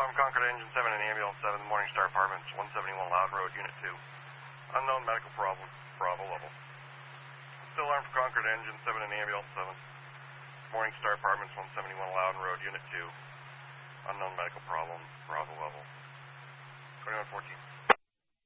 Armed Concord Engine 7 and Ambulance 7, Morningstar Apartments, 171 Loud Road, Unit 2. Unknown medical problem, Bravo level. Still Armed Concord Engine 7 and Ambulance 7, Morningstar Apartments, 171 Loudon Road, Unit 2. Unknown medical problem, Bravo level. 2114.